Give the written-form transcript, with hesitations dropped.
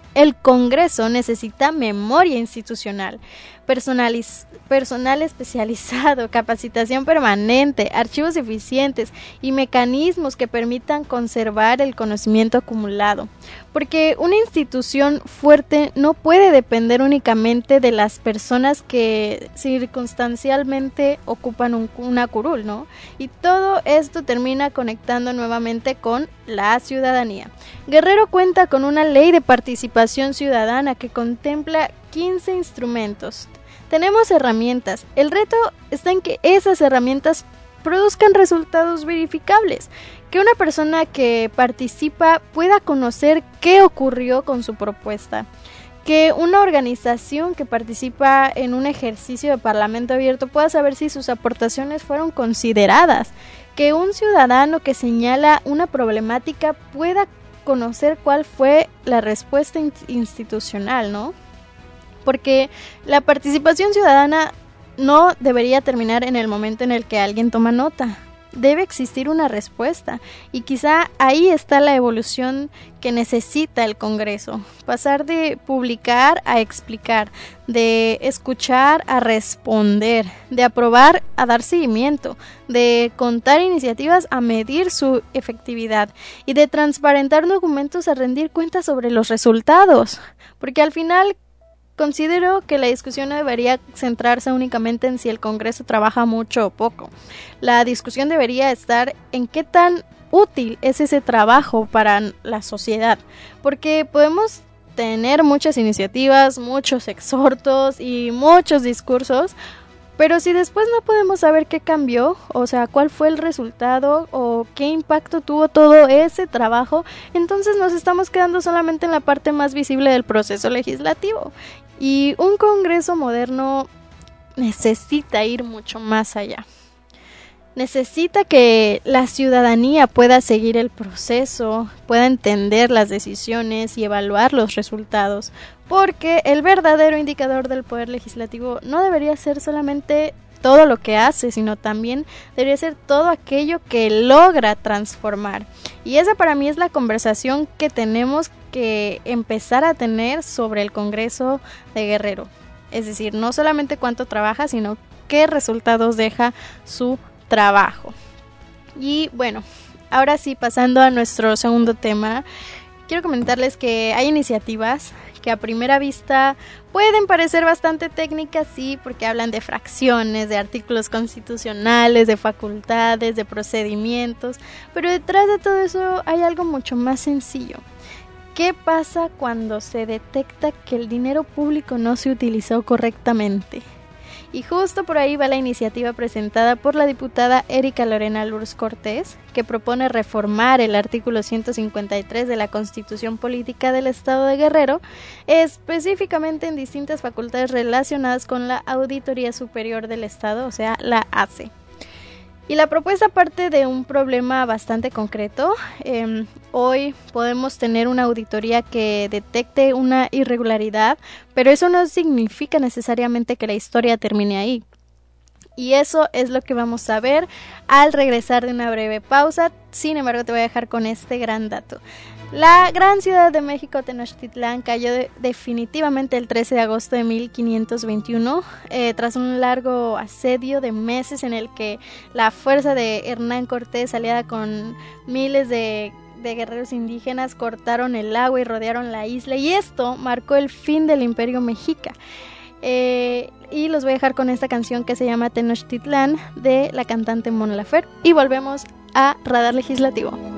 El Congreso necesita memoria institucional, personal especializado, capacitación permanente, archivos eficientes y mecanismos que permitan conservar el conocimiento acumulado. Porque una institución fuerte no puede depender únicamente de las personas que circunstancialmente ocupan una curul, ¿no? Y todo esto termina conectando nuevamente con la ciudadanía. Guerrero cuenta con una ley de participación ciudadana que contempla 15 instrumentos. Tenemos herramientas. El reto está en que esas herramientas produzcan resultados verificables, que una persona que participa pueda conocer qué ocurrió con su propuesta, que una organización que participa en un ejercicio de parlamento abierto pueda saber si sus aportaciones fueron consideradas, que un ciudadano que señala una problemática pueda conocer cuál fue la respuesta institucional, ¿no? Porque la participación ciudadana no debería terminar en el momento en el que alguien toma nota. Debe existir una respuesta y quizá ahí está la evolución que necesita el Congreso. Pasar de publicar a explicar, de escuchar a responder, de aprobar a dar seguimiento, de contar iniciativas a medir su efectividad y de transparentar documentos a rendir cuentas sobre los resultados. Porque al final considero que la discusión no debería centrarse únicamente en si el Congreso trabaja mucho o poco. La discusión debería estar en qué tan útil es ese trabajo para la sociedad, porque podemos tener muchas iniciativas, muchos exhortos y muchos discursos, pero si después no podemos saber qué cambió, o sea, cuál fue el resultado o qué impacto tuvo todo ese trabajo, entonces nos estamos quedando solamente en la parte más visible del proceso legislativo. Y un Congreso moderno necesita ir mucho más allá. Necesita que la ciudadanía pueda seguir el proceso, pueda entender las decisiones y evaluar los resultados, porque el verdadero indicador del poder legislativo no debería ser solamente todo lo que hace, sino también debería ser todo aquello que logra transformar. Y esa para mí es la conversación que tenemos que empezar a tener sobre el Congreso de Guerrero. Es decir, no solamente cuánto trabaja, sino qué resultados deja su trabajo. Y bueno, ahora sí, pasando a nuestro segundo tema, quiero comentarles que hay iniciativas que a primera vista pueden parecer bastante técnicas, sí, porque hablan de fracciones, de artículos constitucionales, de facultades, de procedimientos, pero detrás de todo eso hay algo mucho más sencillo. ¿Qué pasa cuando se detecta que el dinero público no se utilizó correctamente? Y justo por ahí va la iniciativa presentada por la diputada Erika Lorena Lurs Cortés, que propone reformar el artículo 153 de la Constitución Política del Estado de Guerrero, específicamente en distintas facultades relacionadas con la Auditoría Superior del Estado, o sea, la ASE. Y la propuesta parte de un problema bastante concreto. Hoy podemos tener una auditoría que detecte una irregularidad, pero eso no significa necesariamente que la historia termine ahí. Y eso es lo que vamos a ver al regresar de una breve pausa. Sin embargo, te voy a dejar con este gran dato. La gran ciudad de México, Tenochtitlán, cayó definitivamente el 13 de agosto de 1521, tras un largo asedio de meses en el que la fuerza de Hernán Cortés, aliada con miles de guerreros indígenas, cortaron el agua y rodearon la isla, y esto marcó el fin del Imperio Mexica. Y los voy a dejar con esta canción que se llama Tenochtitlán, de la cantante Mon Laferte, y volvemos a Radar Legislativo.